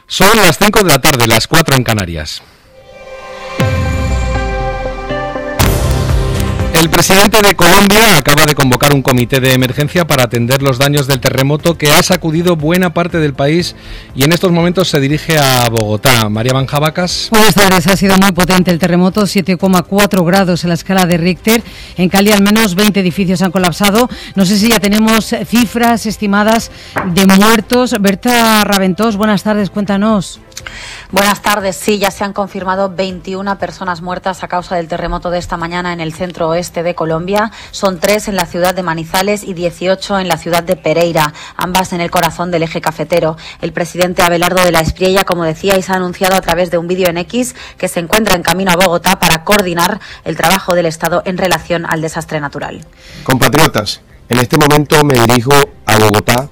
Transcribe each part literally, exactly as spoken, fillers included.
Son las cinco de la tarde, las cuatro en Canarias. El presidente de Colombia acaba de convocar un comité de emergencia para atender los daños del terremoto que ha sacudido buena parte del país y en estos momentos se dirige a Bogotá. María Banjabacas. Buenas tardes. Ha sido muy potente el terremoto, siete coma cuatro grados en la escala de Richter. En Cali al menos veinte edificios han colapsado. No sé si ya tenemos cifras estimadas de muertos. Berta Raventós, buenas tardes, cuéntanos. Buenas tardes. Sí, ya se han confirmado veintiuna personas muertas a causa del terremoto de esta mañana en el centro oeste de Colombia. Son tres en la ciudad de Manizales y dieciocho en la ciudad de Pereira, ambas en el corazón del eje cafetero. El presidente Abelardo de la Espriella, como decíais, ha anunciado a través de un vídeo en X que se encuentra en camino a Bogotá para coordinar el trabajo del Estado en relación al desastre natural. Compatriotas, en este momento me dirijo a Bogotá.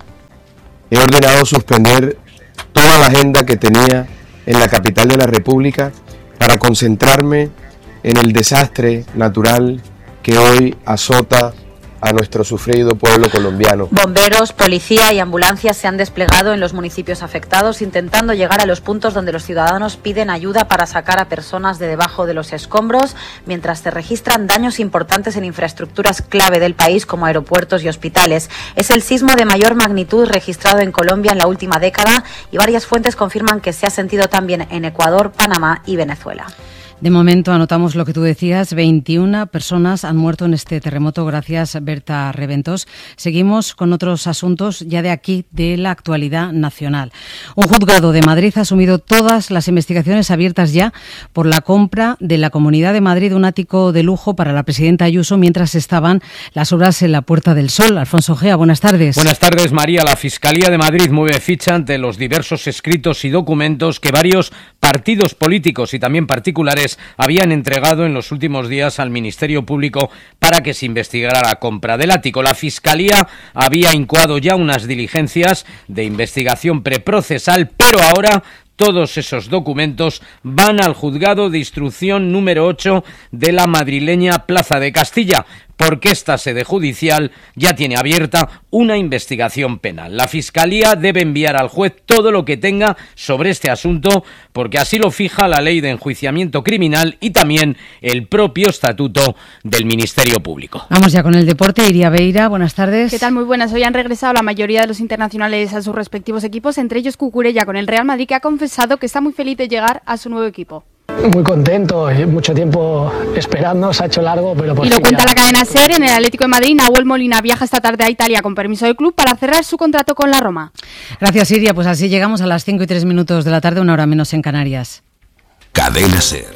He ordenado suspender toda la agenda que tenía en la capital de la República para concentrarme en el desastre natural que hoy azota a nuestro sufrido pueblo colombiano. Bomberos, policía y ambulancias se han desplegado en los municipios afectados, intentando llegar a los puntos donde los ciudadanos piden ayuda para sacar a personas de debajo de los escombros, mientras se registran daños importantes en infraestructuras clave del país como aeropuertos y hospitales. Es el sismo de mayor magnitud registrado en Colombia en la última década y varias fuentes confirman que se ha sentido también en Ecuador, Panamá y Venezuela. De momento anotamos lo que tú decías, veintiuna personas han muerto en este terremoto. Gracias, Berta Raventós. Seguimos con otros asuntos ya de aquí, de la actualidad nacional. Un juzgado de Madrid ha asumido todas las investigaciones abiertas ya por la compra de la Comunidad de Madrid de un ático de lujo para la presidenta Ayuso mientras estaban las obras en la Puerta del Sol. Alfonso Gea, buenas tardes. Buenas tardes, María. La Fiscalía de Madrid mueve ficha ante los diversos escritos y documentos que varios partidos políticos y también particulares habían entregado en los últimos días al Ministerio Público para que se investigara la compra del ático. La Fiscalía había incoado ya unas diligencias de investigación preprocesal, pero ahora todos esos documentos van al juzgado de instrucción número ocho de la madrileña Plaza de Castilla, porque esta sede judicial ya tiene abierta una investigación penal. La Fiscalía debe enviar al juez todo lo que tenga sobre este asunto, porque así lo fija la Ley de Enjuiciamiento Criminal y también el propio Estatuto del Ministerio Público. Vamos ya con el deporte. Iria Beira, buenas tardes. ¿Qué tal? Muy buenas. Hoy han regresado la mayoría de los internacionales a sus respectivos equipos, entre ellos Cucurella con el Real Madrid, que ha confesado que está muy feliz de llegar a su nuevo equipo. Muy contento, mucho tiempo esperando, se ha hecho largo, pero por Y lo fin cuenta ya. la cadena SER. En el Atlético de Madrid, Nahuel Molina viaja esta tarde a Italia con permiso del club para cerrar su contrato con la Roma. Gracias, Iria. Pues así llegamos a las cinco y tres minutos de la tarde, una hora menos en Canarias. Cadena SER.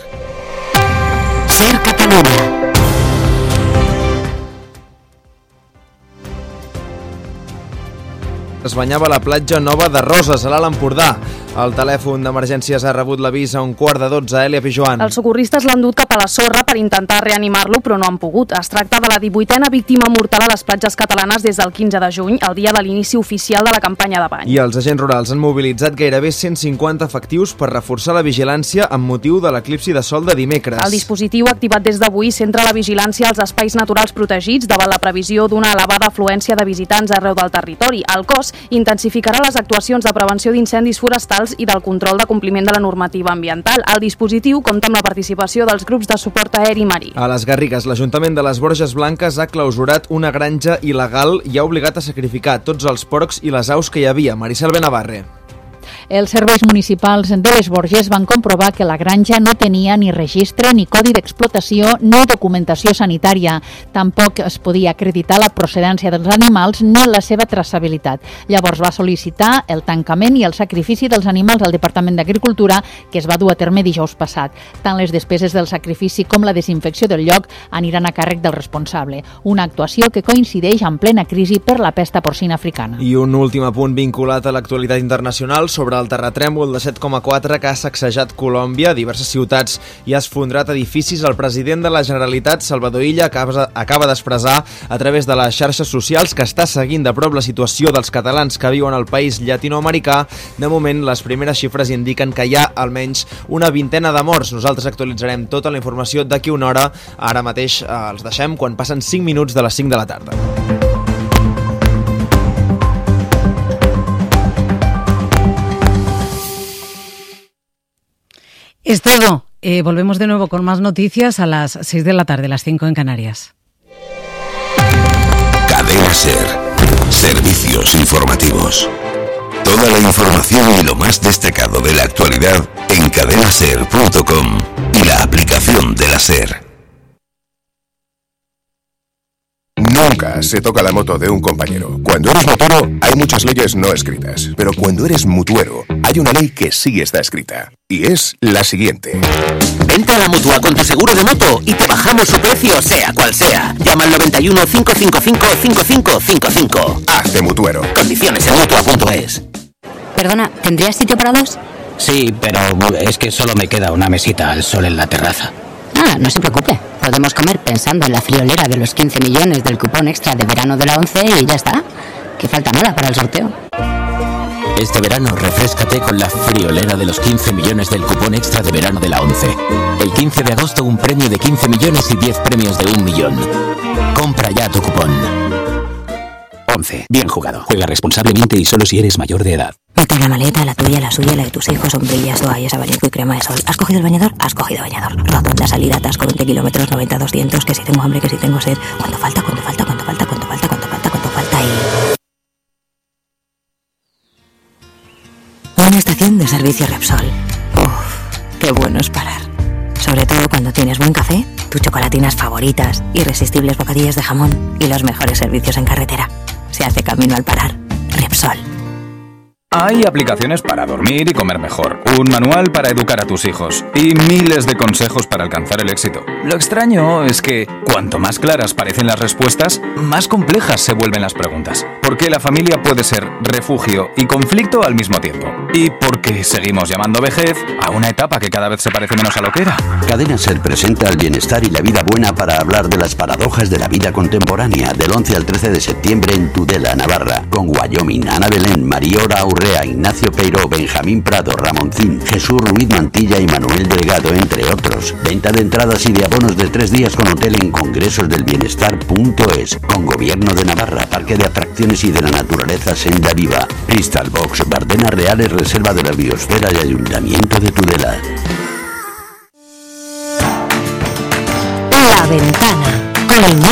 SER Catalunya. Es banyava a la platja nova de Roses, a l'Alt Empordà. El telèfon d'emergències ha rebut l'avís a un quart de dotze. Èlia Pijoan. Els socorristes l'han dut cap a la sorra per intentar reanimar-lo, però no han pogut. Es tracta de la divuitena víctima mortal a les platges catalanes des del quinze de juny, el dia de l'inici oficial de la campanya de bany. I els agents rurals han mobilitzat gairebé cent cinquanta efectius per reforçar la vigilància amb motiu de l'eclipsi de sol de dimecres. El dispositiu activat des d'avui centra la vigilància als espais naturals protegits davant la previsió d'una elevada afluència de visitants arreu del territori. El cos intensificarà les actuacions de prevenció d'incendis forestals i del control de compliment de la normativa ambiental. El dispositiu compta amb la participació dels grups de suport aeri i marí. A les Garrigues, l'Ajuntament de les Borges Blanques ha clausurat una granja il·legal i ha obligat a sacrificar tots els porcs i les aus que hi havia. Maricel Benavarre. Els serveis municipals de les Borges van comprovar que la granja no tenia ni registre, ni codi d'explotació, ni documentació sanitària. Tampoc es podia acreditar la procedència dels animals ni la seva traçabilitat. Llavors va sol·licitar el tancament i el sacrifici dels animals al Departament d'Agricultura, que es va dur a terme dijous passat. Tant les despeses del sacrifici com la desinfecció del lloc aniran a càrrec del responsable. Una actuació que coincideix en plena crisi per la pesta porcina africana. I un últim apunt vinculat a l'actualitat internacional sobre el terratrèmol de set coma quatre que ha sacsejat Colòmbia, diverses ciutats i ha esfondrat edificis. El president de la Generalitat, Salvador Illa, acaba, acaba d'expressar a través de les xarxes socials que està seguint de prop la situació dels catalans que viuen al país llatinoamericà. De moment, les primeres xifres indiquen que hi ha almenys una vintena de morts. Nosaltres actualitzarem tota la informació d'aquí una hora. Ara mateix eh, els deixem quan passen cinc minuts de les cinc de la tarda. Es todo. Eh, volvemos de nuevo con más noticias a las seis de la tarde, las cinco en Canarias. Cadena SER. Servicios informativos. Toda la información y lo más destacado de la actualidad en cadena ser punto com y la aplicación de la SER. Nunca se toca la moto de un compañero. Cuando eres motero, hay muchas leyes no escritas. Pero cuando eres mutuero, hay una ley que sí está escrita. Y es la siguiente. Vente a la Mutua con tu seguro de moto y te bajamos su precio, sea cual sea. Llama al noventa y uno, cinco cinco cinco, cinco cinco cinco cinco. Hazte mutuero. Condiciones en mutua punto es. Perdona, ¿tendrías sitio para dos? Sí, pero es que solo me queda una mesita al sol en la terraza. Ah, no se preocupe. Podemos comer pensando en la friolera de los quince millones del cupón extra de verano de la once y ya está. Que falta nada para el sorteo. Este verano refréscate con la friolera de los quince millones del cupón extra de verano de la once. El quince de agosto un premio de quince millones y diez premios de un millón. Compra ya tu cupón. once. Bien jugado. Juega responsablemente y solo si eres mayor de edad. Mete la maleta, la tuya, la suya, la de tus hijos, sombrillas, toallas, abanico y crema de sol. ¿Has cogido el bañador? Has cogido bañador. Rotonda, salida, atasco, veinte kilómetros, noventa, doscientos, que si tengo hambre, que si tengo sed. ¿Cuánto falta? ¿Cuánto falta? ¿Cuánto falta? ¿Cuánto falta? ¿Cuánto falta? ¿Cuánto falta? Y... Una estación de servicio Repsol. Uff, qué bueno es parar. Sobre todo cuando tienes buen café, tus chocolatinas favoritas, irresistibles bocadillas de jamón y los mejores servicios en carretera. Se hace camino al parar. Repsol. Hay aplicaciones para dormir y comer mejor, un manual para educar a tus hijos y miles de consejos para alcanzar el éxito. Lo extraño es que cuanto más claras parecen las respuestas, más complejas se vuelven las preguntas. ¿Por qué la familia puede ser refugio y conflicto al mismo tiempo? ¿Y por qué seguimos llamando vejez a una etapa que cada vez se parece menos a lo que era? Cadena SER presenta el bienestar y la vida buena para hablar de las paradojas de la vida contemporánea del once al trece de septiembre en Tudela, Navarra, con Wyoming, Ana Belén, Mariora Urrea, Ignacio Peiró, Benjamín Prado, Ramoncín, Jesús Ruiz Mantilla y Manuel Delgado, entre otros. Venta de entradas y de abonos de tres días con hotel en congresos del bienestar punto es, con Gobierno de Navarra, Parque de Atracciones y de la Naturaleza Senda Viva, Crystal Box, Bardenas Reales, Reserva de la Biosfera y Ayuntamiento de Tudela. La Ventana, con el